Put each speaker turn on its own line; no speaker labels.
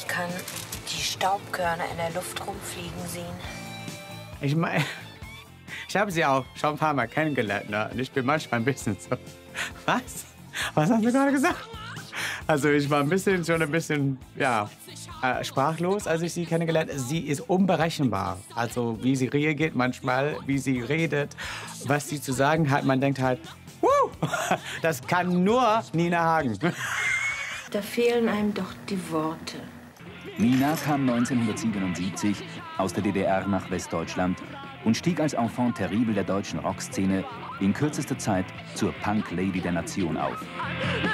Ich kann die Staubkörner in der Luft rumfliegen sehen.
Ich meine, ich habe sie auch schon ein paar Mal kennengelernt, ne? Und ich bin manchmal ein bisschen so, was? Was hast du gerade gesagt? Also ich war schon ein bisschen, ja, sprachlos, als ich sie kennengelernt habe. Sie ist unberechenbar. Also wie sie reagiert manchmal, wie sie redet, was sie zu sagen hat. Man denkt halt, das kann nur Nina Hagen.
Da fehlen einem doch die Worte.
Nina kam 1977 aus der DDR nach Westdeutschland und stieg als Enfant terrible der deutschen Rockszene in kürzester Zeit zur Punk-Lady der Nation auf.